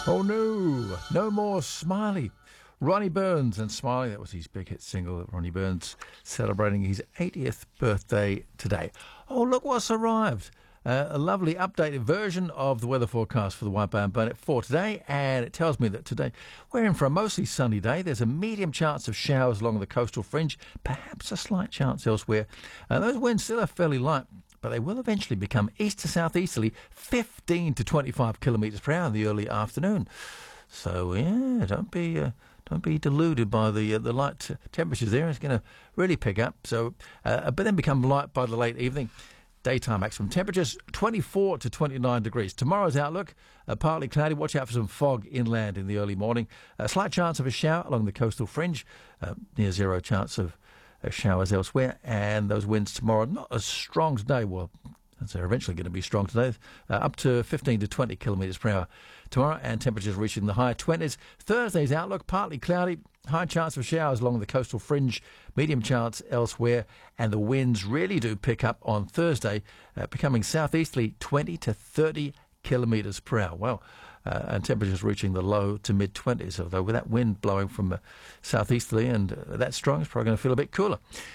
Oh no, no more Smiley. Ronnie Burns and Smiley, that was his big hit single. Ronnie Burns celebrating his 80th birthday today. Oh, look what's arrived. A lovely updated version of the weather forecast for the White Barn Burnett for today, and it tells me that today we're in for a mostly sunny day. There's a medium chance of showers along the coastal fringe, perhaps a slight chance elsewhere. Those winds still are fairly light, but they will eventually become east to southeasterly, 15 to 25 kilometres per hour in the early afternoon. So yeah, don't be deluded by the light temperatures there. It's going to really pick up. So, but then become light by the late evening. Daytime maximum temperatures 24 to 29 degrees. Tomorrow's outlook, partly cloudy. Watch out for some fog inland in the early morning. A slight chance of a shower along the coastal fringe. Near zero chance of showers elsewhere. And those winds tomorrow not as strong today. Well, they're eventually going to be strong today, up to 15 to 20 kilometres per hour tomorrow, and temperatures reaching the high 20s. Thursday's outlook, partly cloudy, high chance of showers along the coastal fringe, medium chance elsewhere, and the winds really do pick up on Thursday, becoming southeasterly 20 to 30 kilometres per hour. Well, and temperatures reaching the low to mid-20s, although with that wind blowing from southeasterly and that strong, it's probably going to feel a bit cooler.